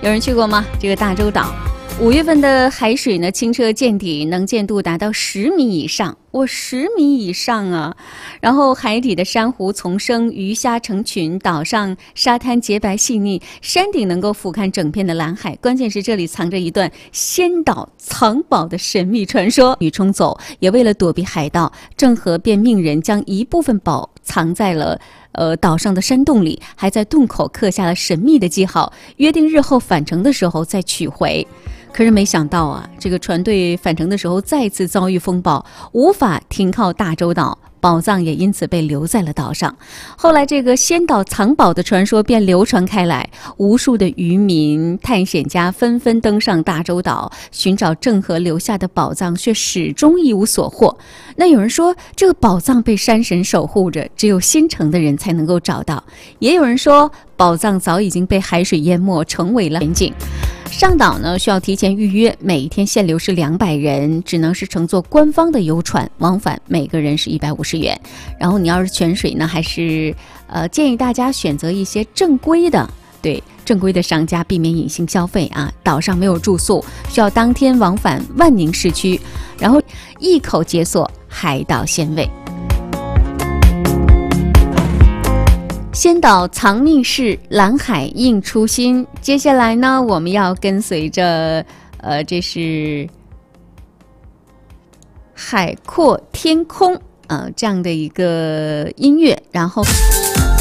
有人去过吗？这个大洲岛，5月份的海水呢，清澈见底，能见度达到10米以上。10米以上啊！然后海底的珊瑚丛生，鱼虾成群，岛上沙滩洁白细腻，山顶能够俯瞰整片的蓝海。关键是这里藏着一段仙岛藏宝的神秘传说。雨冲走，也为了躲避海盗，郑和便命人将一部分宝藏在了岛上的山洞里，还在洞口刻下了神秘的记号，约定日后返程的时候再取回。可是没想到啊，这个船队返程的时候再次遭遇风暴，无法停靠大洲岛，宝藏也因此被留在了岛上。后来这个仙岛藏宝的传说便流传开来，无数的渔民、探险家纷纷登上大洲岛，寻找郑和留下的宝藏，却始终一无所获。那有人说，这个宝藏被山神守护着，只有心诚的人才能够找到；也有人说，宝藏早已经被海水淹没，成为了仙境。上岛呢需要提前预约，每一天限流是200人，只能是乘坐官方的游船，往返每个人是150元。然后你要是泉水呢，还是建议大家选择一些正规的商家，避免隐性消费啊。岛上没有住宿，需要当天往返万宁市区，然后一口解锁海岛鲜味。仙岛藏密室，蓝海映初心。接下来呢，我们要跟随着这是海阔天空这样的一个音乐，然后